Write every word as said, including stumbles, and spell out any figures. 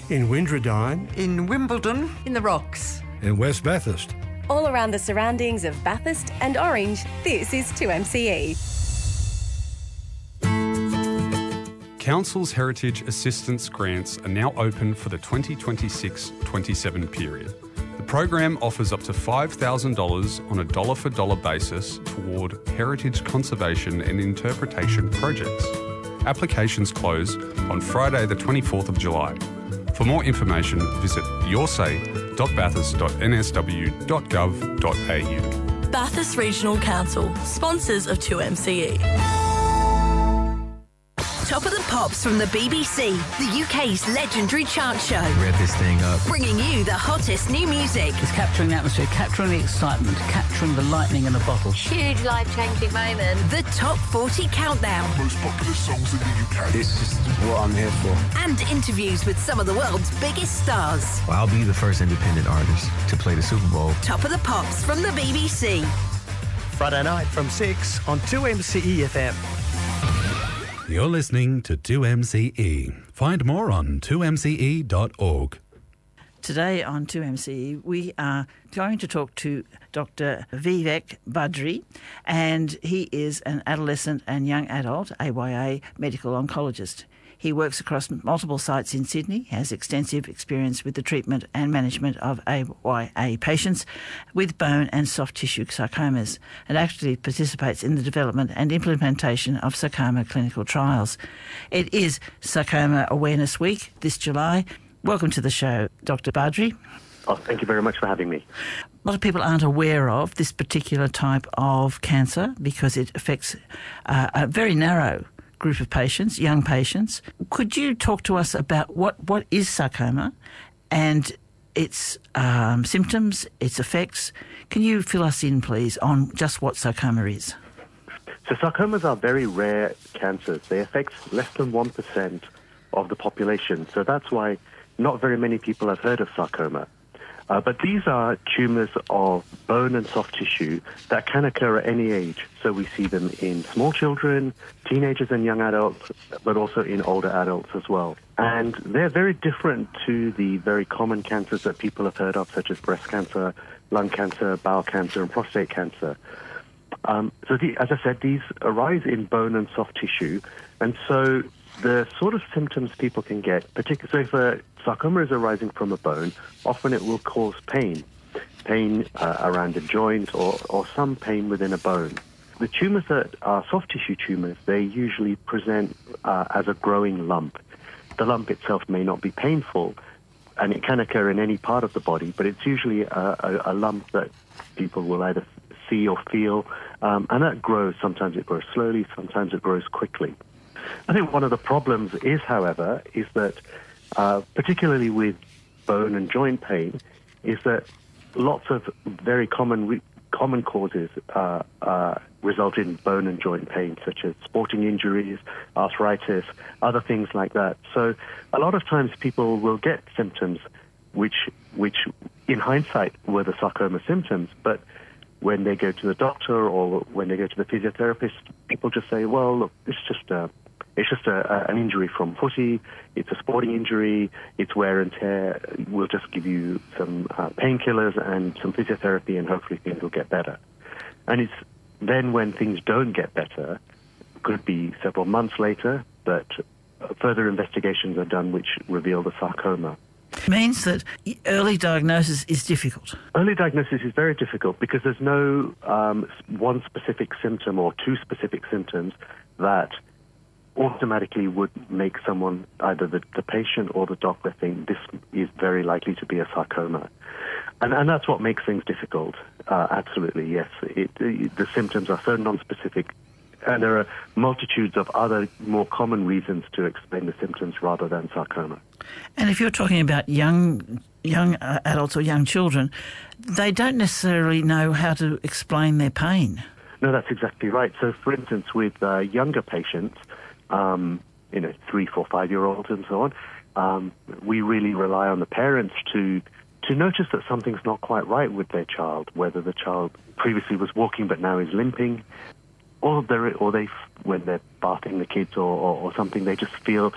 In Windradine. In Wimbledon. In the Rocks. In West Bathurst. All around the surroundings of Bathurst and Orange, this is two M C E. Council's Heritage Assistance Grants are now open for the twenty twenty-six twenty-seven period. The program offers up to five thousand dollars on a dollar-for-dollar basis toward heritage conservation and interpretation projects. Applications close on Friday the twenty-fourth of July. For more information, visit yoursay dot bathurst dot n s w dot gov dot a u. Bathurst Regional Council, sponsors of two M C E. Top of the Pops from the B B C, the U K's legendary chart show. Rev this thing up. Bringing you the hottest new music. It's capturing the atmosphere, capturing the excitement, capturing the lightning in a bottle. Huge life-changing moment. The Top forty Countdown. Most popular songs in the U K. It's just what I'm here for. And interviews with some of the world's biggest stars. Well, I'll be the first independent artist to play the Super Bowl. Top of the Pops from the B B C. Friday night from six on two M C E F M. You're listening to two M C E. Find more on two m c e dot org. Today on two M C E, we are going to talk to Doctor Vivek Badri, and he is an adolescent and young adult A Y A medical oncologist. He works across multiple sites in Sydney, has extensive experience with the treatment and management of A Y A patients with bone and soft tissue sarcomas, and actively participates in the development and implementation of sarcoma clinical trials. It is Sarcoma Awareness Week this July. Welcome to the show, Doctor Badri. Oh, thank you very much for having me. A lot of people aren't aware of this particular type of cancer because it affects uh, a very narrow group of patients, young patients. Could you talk to us about what, what is sarcoma and its um, symptoms, its effects? Can you fill us in, please, on just what sarcoma is? So sarcomas are very rare cancers. They affect less than one percent of the population. So that's why not very many people have heard of sarcoma. Uh, but these are tumours of bone and soft tissue that can occur at any age. So we see them in small children, teenagers and young adults, but also in older adults as well. And they're very different to the very common cancers that people have heard of, such as breast cancer, lung cancer, bowel cancer, and prostate cancer. Um, so the, as I said, these arise in bone and soft tissue. And so the sort of symptoms people can get, particularly so if a sarcoma is arising from a bone, often it will cause pain, pain uh, around a joint or, or some pain within a bone. The tumours that are soft tissue tumours, they usually present uh, as a growing lump. The lump itself may not be painful, and it can occur in any part of the body, but it's usually a, a, a lump that people will either see or feel, um, and that grows. Sometimes it grows slowly, sometimes it grows quickly. I think one of the problems is, however, is that uh, particularly with bone and joint pain, is that lots of very common re- common causes uh, uh, result in bone and joint pain, such as sporting injuries, arthritis, other things like that. So a lot of times people will get symptoms which, which in hindsight were the sarcoma symptoms, but when they go to the doctor or when they go to the physiotherapist, people just say, well, look, it's just a It's just a, a, an injury from footy, it's a sporting injury, it's wear and tear. We'll just give you some uh, painkillers and some physiotherapy and hopefully things will get better. And it's then when things don't get better, could be several months later, that further investigations are done which reveal the sarcoma. It means that early diagnosis is difficult. Early diagnosis is very difficult because there's no um, one specific symptom or two specific symptoms that automatically would make someone, either the, the patient or the doctor, think this is very likely to be a sarcoma. And, and that's what makes things difficult. Uh, absolutely, yes. It, it, the symptoms are so non-specific, and there are multitudes of other more common reasons to explain the symptoms rather than sarcoma. And if you're talking about young young uh, adults or young children, they don't necessarily know how to explain their pain. No, that's exactly right. So, for instance, with uh, younger patients, Um, you know, three, four, five-year-olds and so on, um, we really rely on the parents to to notice that something's not quite right with their child, whether the child previously was walking but now is limping, or they or they when they're bathing the kids or, or, or something, they just feel